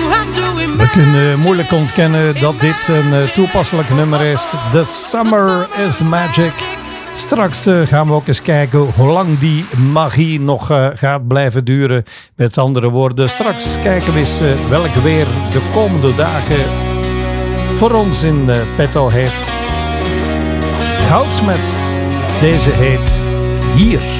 We kunnen moeilijk ontkennen dat dit een toepasselijk nummer is. The Summer is Magic. Straks gaan we ook eens kijken hoe lang die magie nog gaat blijven duren. Met andere woorden, straks kijken we eens welk weer de komende dagen voor ons in petto heeft. Goudsmet, deze heet Hier.